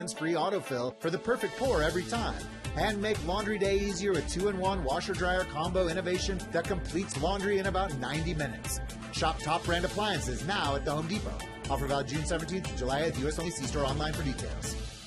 free autofill for the perfect pour every time. And make laundry day easier with 2-in-1 washer-dryer combo innovation that completes laundry in about 90 minutes. Shop top brand appliances now at the Home Depot. Offer valid June 17th to July 8th. U.S. only. See store online for details.